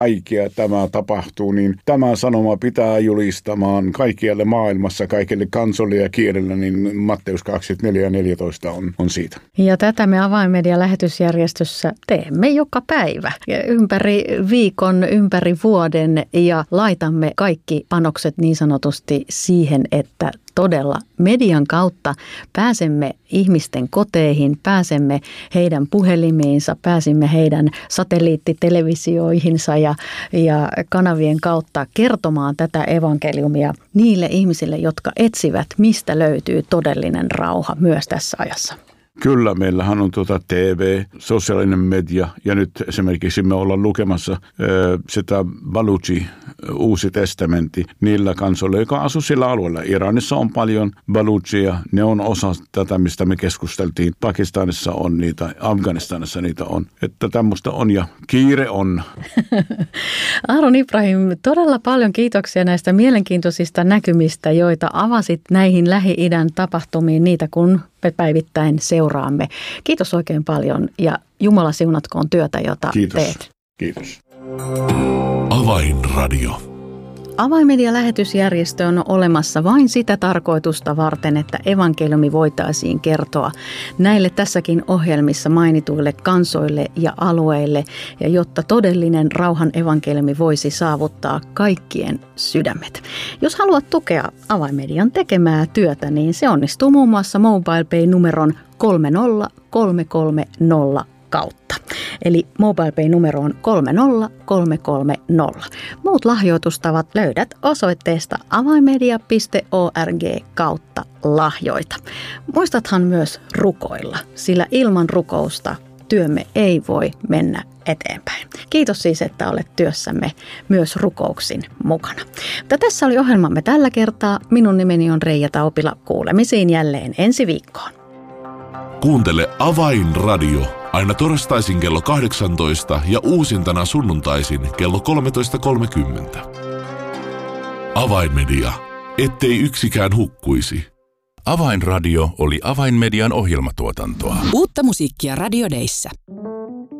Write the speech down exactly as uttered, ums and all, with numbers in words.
kaikkea tämä tapahtuu, niin tämä sanoma pitää julistamaan kaikkialle maailmassa, kaikille kansoille ja kielellä, niin Matteus kaksikymmentäneljä neljätoista on, on siitä. Ja tätä me Avainmedian lähetysjärjestössä teemme joka päivä, ympäri viikon, ympäri vuoden ja laitamme kaikki panokset niin sanotusti siihen, että todella median kautta pääsemme ihmisten koteihin, pääsemme heidän puhelimiinsa, pääsimme heidän satelliittitelevisioihinsa ja, ja kanavien kautta kertomaan tätä evankeliumia niille ihmisille, jotka etsivät, mistä löytyy todellinen rauha myös tässä ajassa. Kyllä, meillähän on tuota T V, sosiaalinen media ja nyt esimerkiksi me ollaan lukemassa ö, sitä Baluchi, Uusi testamentti, niillä kansoilla, joka asuu sillä alueella. Iranissa on paljon Baluchia, ne on osa tätä, mistä me keskusteltiin. Pakistanissa on niitä, Afganistanissa niitä on. Että tämmöistä on ja kiire on. Aaron Ibrahim, todella paljon kiitoksia näistä mielenkiintoisista näkymistä, joita avasit näihin Lähi-idän tapahtumiin, niitä kun me päivittäin seuraamme. Kiitos oikein paljon ja Jumala siunatkoon työtä, jota Kiitos. teet. Kiitos. Avainradio. Avainmedia-lähetysjärjestö on olemassa vain sitä tarkoitusta varten, että evankeliumi voitaisiin kertoa näille tässäkin ohjelmissa mainituille kansoille ja alueille, ja jotta todellinen rauhan evankeliumi voisi saavuttaa kaikkien sydämet. Jos haluat tukea Avainmedian tekemää työtä, niin se onnistuu muun muassa MobilePay-numeron kolme nolla kolme kolme nolla kautta. Eli MobilePay-numero on kolme nolla kolme kolme nolla. Muut lahjoitustavat löydät osoitteesta avainmedia piste org kautta lahjoita. Muistathan myös rukoilla, sillä ilman rukousta työmme ei voi mennä eteenpäin. Kiitos siis, että olet työssämme myös rukouksin mukana. Mutta tässä oli ohjelmamme tällä kertaa. Minun nimeni on Reija Taupila. Kuulemisiin jälleen ensi viikkoon. Kuuntele Avainradio aina torstaisin kello kahdeksantoista ja uusintana sunnuntaisin kello kolmetoista kolmekymmentä. Avainmedia, ettei yksikään hukkuisi. Avainradio oli Avainmedian ohjelmatuotantoa. Uutta musiikkia Radio Dayssä.